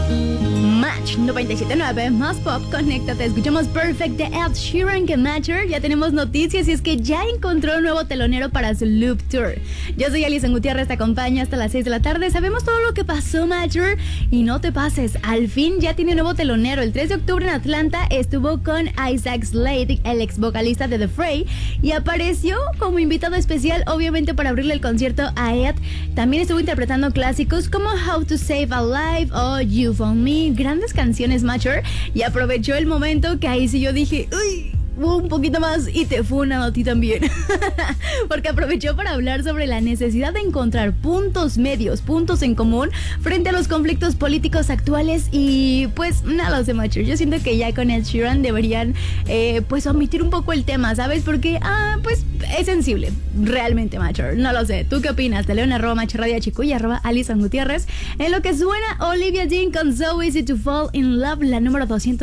Match 97.9, más pop, conéctate. Escuchamos Perfect de Ed Sheeran que Matcher. Ya tenemos noticias y es que ya encontró un nuevo telonero para su Loop Tour. Yo soy Alison Gutiérrez, te acompaña hasta las 6 de la tarde. Sabemos todo lo que pasó, Matcher, y no te pases. Al fin ya tiene un nuevo telonero. El 3 de octubre en Atlanta estuvo con Isaac Slade, el ex vocalista de The Fray, y apareció como invitado especial, obviamente para abrirle el concierto a Ed. También estuvo interpretando clásicos como How to Save a Life o You Found Me, grandes canciones, Matcher, y aprovechó el momento que ahí sí yo dije, uy, un poquito más y te funan a ti también. Porque aprovechó para hablar sobre la necesidad de encontrar puntos medios, puntos en común frente a los conflictos políticos actuales. Y pues nada, lo sé, Matcher. Yo siento que ya con Ed Sheeran deberían pues omitir un poco el tema, ¿sabes? Porque pues es sensible, realmente, Matcher. No lo sé. ¿Tú qué opinas? Te leo en @MatcherRadioChico y @Alison Gutiérrez. En lo que suena Olivia Dean con So Easy to Fall in Love, la número 200.